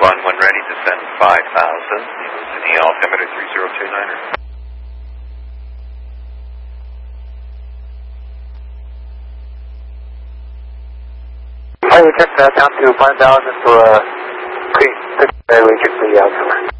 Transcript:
One ready to send 5,000. Any altimeter 3029er. We checked down to 5,000 for Creek, region for the altimeter.